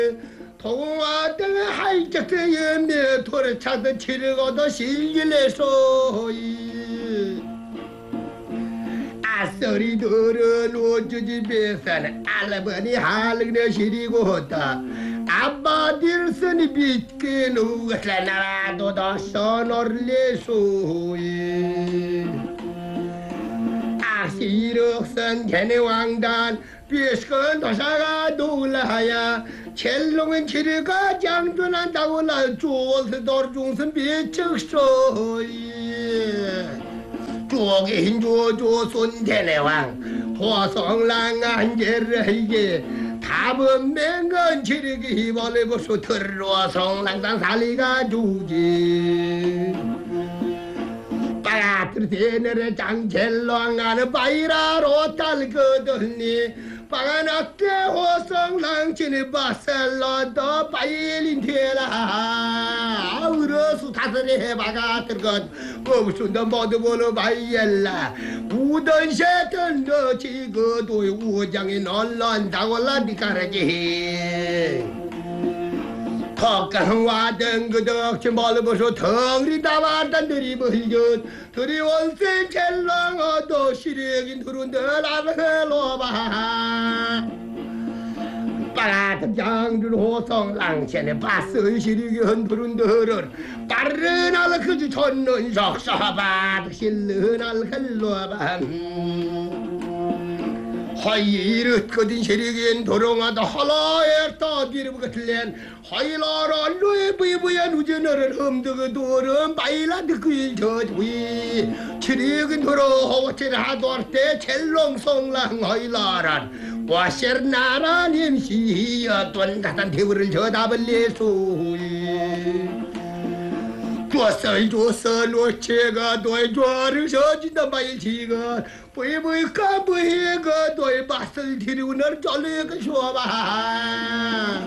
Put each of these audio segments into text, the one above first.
동화들 할적대 염내 돌을 차듯 치르고도 실길래소이 아싸리들은 우주집에서는 알아보니 할그네 시리고다 아빠들선이 빛게 누구서 나라도 더 써놀래소이 악시력선 개내왕단 비스건 도사가 놀라야 첼롱은 치르가 장전한다고 날 주워서 돌중선 비척소이 주옥의 흰주조 손대내왕 호성랑 안제르이게 답은 맹건 치르기 희벌고 수틀로 성랑단 살리가 주지 빠가트르 대내래 장젤로왕가는 바이라로 딸거들니 빠가나께 호성랑치니 바셀로도 바일린테라 으러수 다스리 해바가 들것 없순도 모두 보러 바이엘라 우던셰던 너 지그도 우장이 널런다고라 니까라지 턱강와던 그덕지 멀어보소 덩리 다왔단 들이 벌견 들이 원센 첼랑어도 시력인 두른들 아베로바 빠라던 장들 호성랑체네 바스의 시력이 흔두른들을 빠른 알크지 촌는 속사바드 실른 알칼로바 허이르거든 시리긴 도롱하다 헐라에 떠디르브 같을랜 허이라라 루에 부이부야 누제너를 흠드그 도름 바일라드 그일 저위 시리긴 도로 호치를 하도할때 첼롱송랑 허이라란 와셔나라 님시여 돈가단 대우를 저답을 내소이 줬어 노체가 너의 좌를 서진다 말지가 부이부이까 부이가 너의 맛을 들이우는 쫄리가 쇼바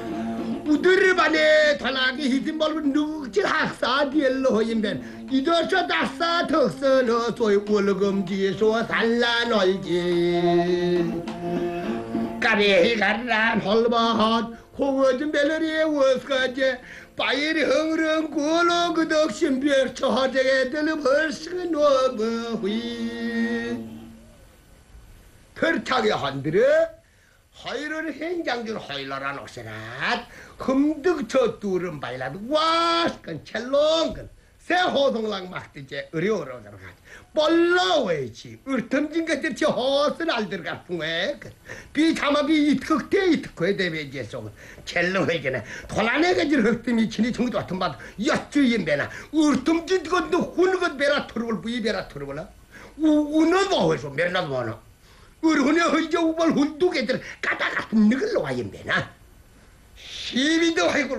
우드르반에 전하기 히든벌은 누국질 학사 디엘로 임벤 이더서 다싸 덕서 너소의 월금지에서 살라 놀지 까비히 가란 홀바핫 호거진 벨러리에 워스가제 바이리 흥릉 굴로 그 덕신 벽처 허대게들 벌써 놓아보휘 그렇다게 한들에 허이를 행장줄 허일러란 옥세라 흠득 저 뚜름 바이라도 와스건 첼롱건 새 호동랑 막드제 어려워라 들어가지 볼러웨이지 으름진 것들 저 호스를 알들가 풍에 비자마비 이특대 이특회 대배지에서 첼롱에게는 돌아내가지를 흑뜸이 친이 정도 같은 바도 여쭈인배나 으름진 것도 훈것 베라 토르볼 부이 베라 토르볼라 우는 뭐해서 맨날 뭐나 으르네 허이저 우발 훈두개들 까다 같은 느글로 와인배나 시비도 하이고